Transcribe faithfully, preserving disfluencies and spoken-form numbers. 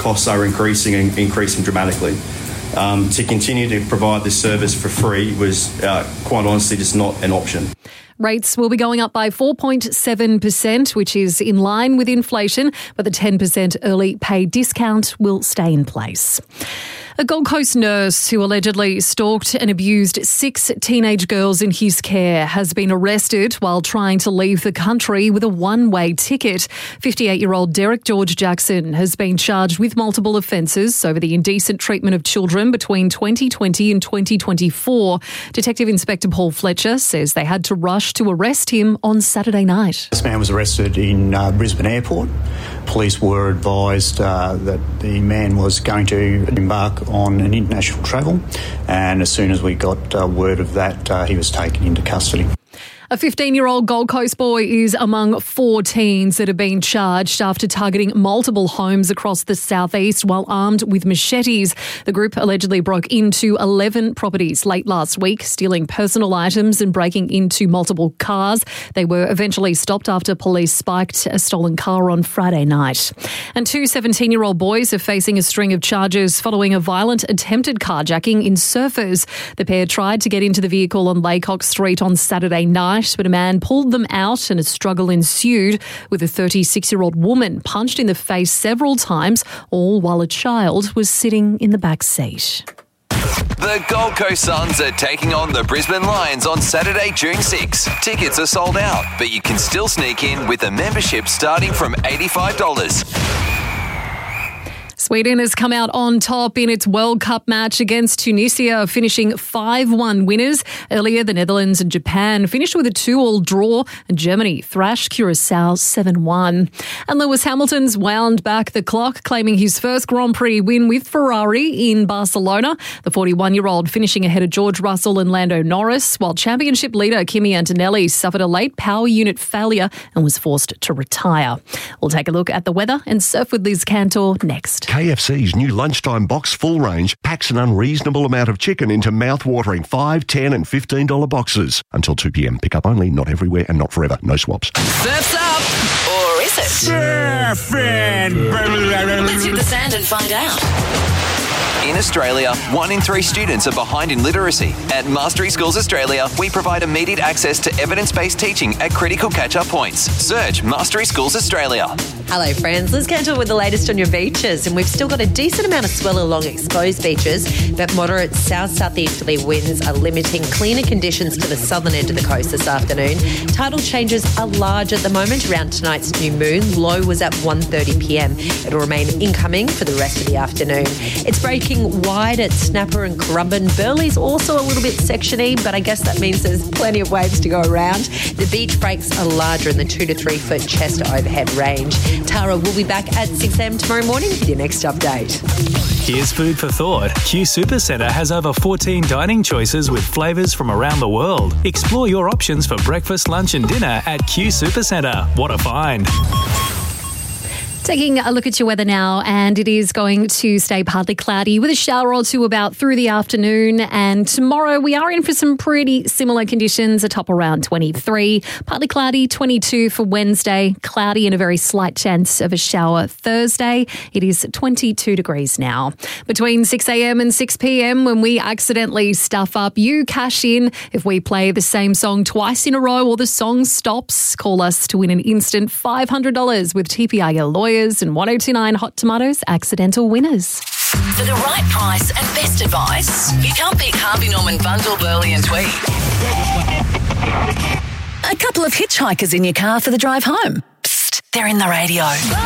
costs are increasing and increasing dramatically. Um, to continue to provide this service for free was uh, quite honestly just not an option. Rates will be going up by four point seven percent, which is in line with inflation, but the ten percent early pay discount will stay in place. A Gold Coast nurse who allegedly stalked and abused six teenage girls in his care has been arrested while trying to leave the country with a one-way ticket. fifty-eight-year-old Derek George Jackson has been charged with multiple offences over the indecent treatment of children between twenty twenty and twenty twenty-four. Detective Inspector Paul Fletcher says they had to rush to arrest him on Saturday night. This man was arrested in uh, Brisbane Airport. Police were advised uh, that the man was going to embark on an international travel, and as soon as we got uh, word of that, uh, he was taken into custody. A fifteen-year-old Gold Coast boy is among four teens that have been charged after targeting multiple homes across the southeast while armed with machetes. The group allegedly broke into eleven properties late last week, stealing personal items and breaking into multiple cars. They were eventually stopped after police spiked a stolen car on Friday night. And two seventeen-year-old boys are facing a string of charges following a violent attempted carjacking in Surfers. The pair tried to get into the vehicle on Laycock Street on Saturday night, but a man pulled them out and a struggle ensued, with a thirty-six-year-old woman punched in the face several times, all while a child was sitting in the back seat. The Gold Coast Suns are taking on the Brisbane Lions on Saturday, June sixth. Tickets are sold out, but you can still sneak in with a membership starting from eighty-five dollars. Sweden has come out on top in its World Cup match against Tunisia, finishing five one winners. Earlier, the Netherlands and Japan finished with a two-all draw, and Germany thrashed Curacao seven one. And Lewis Hamilton's wound back the clock, claiming his first Grand Prix win with Ferrari in Barcelona. The forty-one-year-old finishing ahead of George Russell and Lando Norris, while championship leader Kimi Antonelli suffered a late power unit failure and was forced to retire. We'll take a look at the weather and surf with Liz Cantor next. K F C's new lunchtime box full range packs an unreasonable amount of chicken into mouth-watering five, ten and fifteen dollars boxes. Until two p.m. Pick up only, not everywhere and not forever. No swaps. Surf's up! Or is it? Surfing! Let's hit the sand and find out. In Australia, one in three students are behind in literacy. At Mastery Schools Australia, we provide immediate access to evidence-based teaching at critical catch-up points. Search Mastery Schools Australia. Hello friends, Liz Cantor with the latest on your beaches, and we've still got a decent amount of swell along exposed beaches, but moderate south-southeasterly winds are limiting cleaner conditions to the southern end of the coast this afternoon. Tidal changes are large at the moment around tonight's new moon. Low was at one thirty p.m. It'll remain incoming for the rest of the afternoon. It's breaking wide at Snapper and Currumbin. Burleigh's also a little bit sectiony, but I guess that means there's plenty of waves to go around. The beach breaks are larger in the two to three foot chest to overhead range. Tara will be back at six a.m. tomorrow morning with your next update. Here's food for thought. Q Supercentre has over fourteen dining choices with flavours from around the world. Explore your options for breakfast, lunch and dinner at Q Supercentre. What a find. Taking a look at your weather now, and it is going to stay partly cloudy with a shower or two about through the afternoon. And tomorrow we are in for some pretty similar conditions, a top around twenty-three, partly cloudy, twenty-two for Wednesday, cloudy and a very slight chance of a shower Thursday. It is twenty-two degrees now. Between six a.m. and six p.m, when we accidentally stuff up, you cash in. If we play the same song twice in a row or the song stops, call us to win an instant five hundred dollars with T P I L Lawyers and one oh two nine Hot Tomatoes accidental winners. For the right price and best advice, you can't beat Harvey Norman, Bundle, Burley and Tweed. A couple of hitchhikers in your car for the drive home. Psst, they're in the radio.